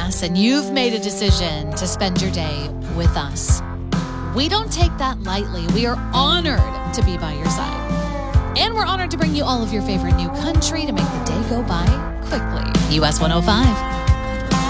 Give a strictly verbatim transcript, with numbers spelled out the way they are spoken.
Yes, and you've made a decision to spend your day with us. We don't take that lightly. We are honored to be by your side. And we're honored to bring you all of your favorite new country to make the day go by quickly. U S one oh five.